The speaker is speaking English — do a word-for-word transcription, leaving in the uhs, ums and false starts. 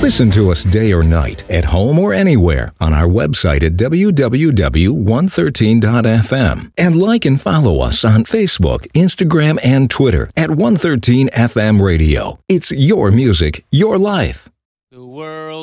Listen to us day or night, at home or anywhere, on our website at w w w dot one thirteen dot f m. And like and follow us on Facebook, Instagram, and Twitter at one thirteen F M Radio. It's your music, your life. The world